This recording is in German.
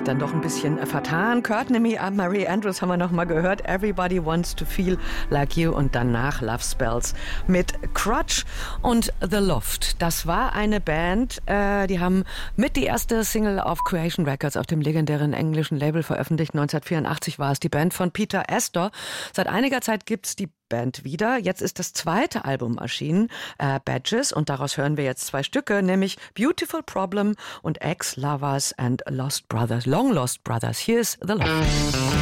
sich dann doch ein bisschen vertan. Courtney Marie Andrews haben wir noch mal gehört. Everybody Wants to Feel Like You und danach Love Spells mit Crutch und The Loft. Das war eine Band, die haben mit die erste Single auf Creation Records auf dem legendären englischen Label veröffentlicht. 1984 war es die Band von Peter Astor. Seit einiger Zeit gibt's die Band wieder. Jetzt ist das zweite Album erschienen, Badges, und daraus hören wir jetzt 2 Stücke, nämlich Beautiful Problem und Ex-Lovers and Lost Brothers, Long Lost Brothers. Hier ist The Loft.